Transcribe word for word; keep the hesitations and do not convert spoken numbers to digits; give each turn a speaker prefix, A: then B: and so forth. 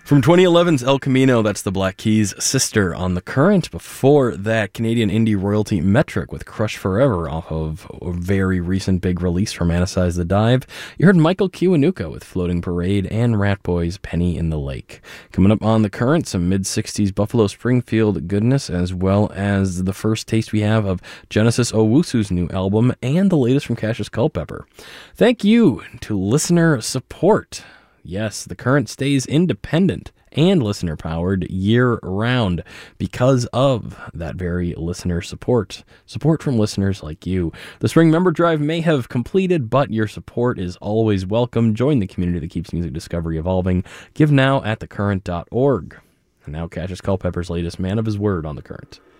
A: From twenty eleven's El Camino, that's the Black Keys' Sister on The Current. Before that, Canadian indie royalty Metric with Crush Forever off of a very recent big release from Anticize the Dive. You heard Michael Kiwanuka with Floating Parade and Rat Boys' Penny in the Lake. Coming up on The Current, some mid-sixties Buffalo Springfield goodness, as well as the first taste we have of Genesis Owusu's new album and the latest from Cassius Culpepper. Thank you to listener support. Yes, The Current stays independent and listener-powered year-round because of that very listener support. Support from listeners like you. The Spring Member Drive may have completed, but your support is always welcome. Join the community that keeps music discovery evolving. Give now at the current dot org. And now Cassius Culpepper's latest Man of His Word on The Current.